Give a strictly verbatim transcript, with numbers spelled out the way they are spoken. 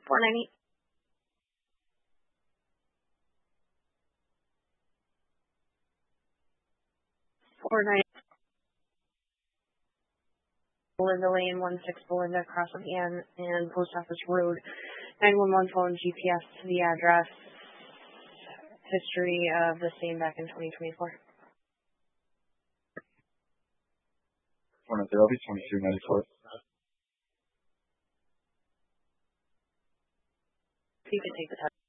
four ninety. four ninety. Belinda Lane, one six Belinda, across from Ann and Post Office Road. nine one one phone, G P S to the address. History of the same back in twenty twenty-four. four ninety, I'll be twenty-three ninety-four. You can take the test.